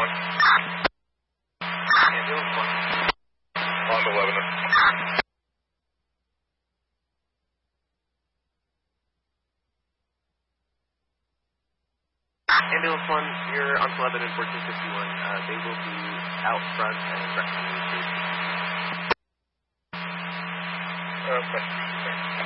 Ambulance 1. On to Lebanon. Ambulance 1, you're on to Lebanon 1451. They will be out front and directing you to. Okay.